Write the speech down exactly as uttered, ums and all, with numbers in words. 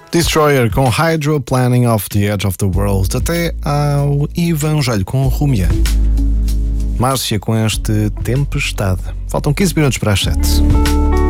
Destroyer com Hydroplaning Off the Edge of the World, até ao Evangelho com Rumia. Márcia com este Tempestade. Faltam quinze minutos para as sete.